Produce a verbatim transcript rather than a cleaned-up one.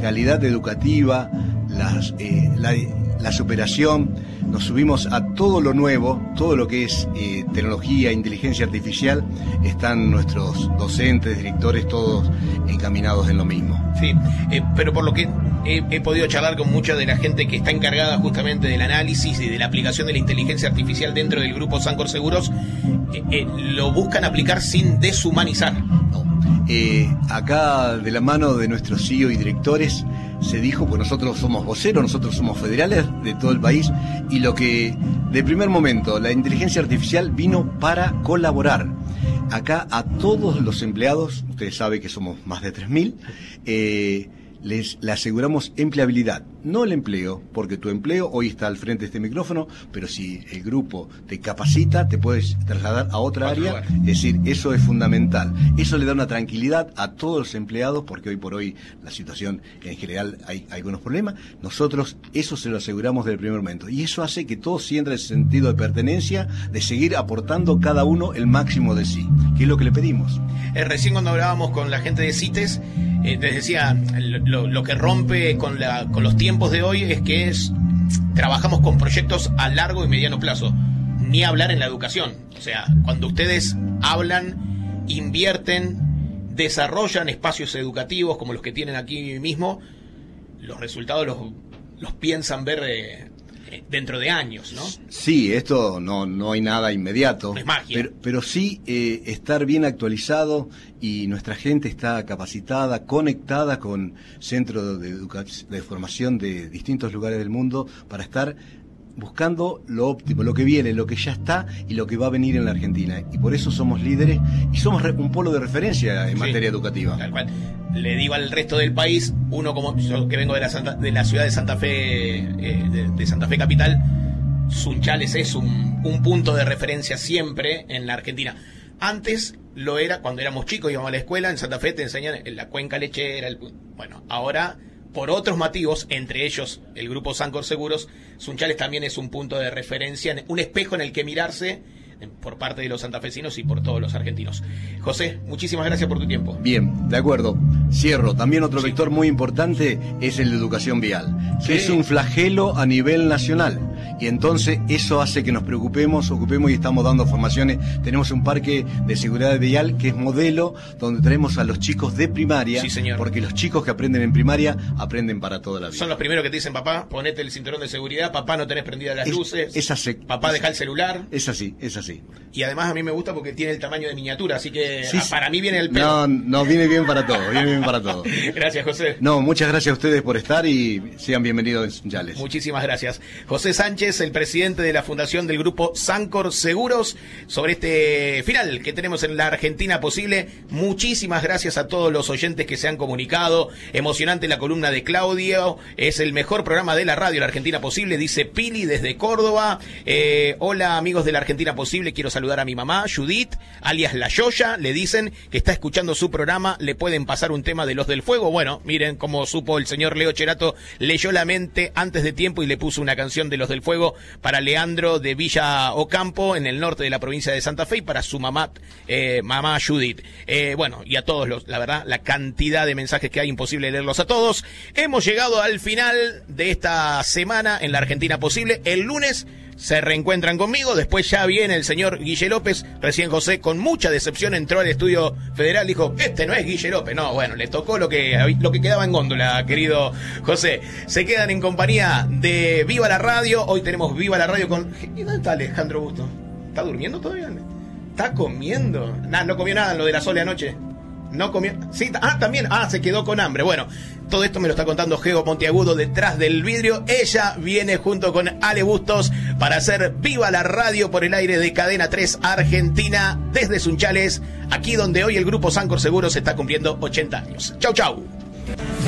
calidad educativa, las, eh, la, la superación. Nos subimos a todo lo nuevo, todo lo que es eh, tecnología, inteligencia artificial. Están nuestros docentes, directores, todos encaminados en lo mismo. Sí, eh, pero por lo que he, he podido charlar con mucha de la gente que está encargada justamente del análisis y de la aplicación de la inteligencia artificial dentro del grupo Sancor Seguros, eh, eh, lo buscan aplicar sin deshumanizar. No. Eh, acá, de la mano de nuestros C E O y directores, se dijo, pues nosotros somos voceros, nosotros somos federales de todo el país, y lo que, de primer momento, la inteligencia artificial vino para colaborar. Acá a todos los empleados, ustedes saben que somos más de tres mil, eh, les le aseguramos empleabilidad, no el empleo, porque tu empleo hoy está al frente de este micrófono, pero si el grupo te capacita, te puedes trasladar a otra área, lugar. Es decir, eso es fundamental. Eso le da una tranquilidad a todos los empleados, porque hoy por hoy la situación en general hay, hay algunos problemas. Nosotros eso se lo aseguramos desde el primer momento, y eso hace que todos sientan ese sentido de pertenencia, de seguir aportando cada uno el máximo de sí, que es lo que le pedimos. Eh, recién cuando hablábamos con la gente de CITES, eh, les decía, lo, lo que rompe con, la, con los tiempos de hoy es que es trabajamos con proyectos a largo y mediano plazo, ni hablar en la educación. O sea, cuando ustedes hablan, invierten, desarrollan espacios educativos como los que tienen aquí mismo, los resultados los, los piensan ver eh, dentro de años, ¿no? Sí, esto no, no hay nada inmediato, no es magia. Pero, pero sí eh, estar bien actualizado, y nuestra gente está capacitada, conectada con centros de, educación, de formación de distintos lugares del mundo, para estar buscando lo óptimo, lo que viene, lo que ya está y lo que va a venir en la Argentina. Y por eso somos líderes y somos un polo de referencia en sí, materia educativa. Tal cual. Le digo al resto del país, uno como yo que vengo de la, Santa, de la ciudad de Santa Fe, eh, de, de Santa Fe capital, Sunchales es un, un punto de referencia siempre en la Argentina. Antes lo era cuando éramos chicos, íbamos a la escuela, en Santa Fe te enseñan en la cuenca lechera, el, bueno, ahora por otros motivos, entre ellos el grupo Sancor Seguros, Sunchales también es un punto de referencia, un espejo en el que mirarse por parte de los santafesinos y por todos los argentinos. José, muchísimas gracias por tu tiempo. Bien, de acuerdo. Cierro. También otro sí. vector muy importante es el de educación vial, sí. que es un flagelo a nivel nacional. Y entonces eso hace que nos preocupemos, ocupemos y estamos dando formaciones. Tenemos un parque de seguridad vial que es modelo, donde traemos a los chicos de primaria, sí, señor. Porque los chicos que aprenden en primaria aprenden para toda la vida. Son los primeros que te dicen, papá, ponete el cinturón de seguridad, papá, no tenés prendidas las es, luces, es así, papá, deja el celular. Es así, es así. Y además a mí me gusta porque tiene el tamaño de miniatura, así que sí, a, para mí viene el pelo. No, no, viene bien para todo, viene bien para todo. Gracias, José. No, muchas gracias a ustedes por estar y sean bienvenidos en Sunchales. Muchísimas gracias. José Sánchez, el presidente de la fundación del grupo Sancor Seguros, sobre este final que tenemos en la Argentina Posible. Muchísimas gracias a todos los oyentes que se han comunicado. Emocionante la columna de Claudio, es el mejor programa de la radio, la Argentina Posible, dice Pili desde Córdoba. Eh, hola amigos de la Argentina Posible, quiero saludar a mi mamá, Judith, alias La Yoya, le dicen que está escuchando su programa, le pueden pasar un tema de Los del Fuego. Bueno, miren cómo supo el señor Leo Cherato, leyó la mente antes de tiempo y le puso una canción de Los del Fuego para Leandro de Villa Ocampo, en el norte de la provincia de Santa Fe, y para su mamá, eh, mamá Judith. Eh, bueno, y a todos los, la verdad, la cantidad de mensajes que hay, imposible leerlos a todos. Hemos llegado al final de esta semana en la Argentina Posible. El lunes se reencuentran conmigo, después ya viene el señor Guille López. Recién José, con mucha decepción, entró al estudio federal, dijo, este no es Guille López. No, bueno, le tocó lo que, lo que quedaba en góndola, querido José. Se quedan en compañía de Viva la Radio. Hoy tenemos Viva la Radio con... ¿Y dónde está Alejandro Busto? ¿Está durmiendo todavía? ¿Está comiendo? Nah, no comió nada en lo de la Sole anoche. No comió... Sí, ah, también. Ah, se quedó con hambre. Bueno, todo esto me lo está contando Geo Monteagudo detrás del vidrio. Ella viene junto con Ale Bustos para hacer Viva la Radio por el aire de Cadena tres Argentina desde Sunchales, aquí donde hoy el grupo Sancor Seguros está cumpliendo ochenta años. Chau, chau.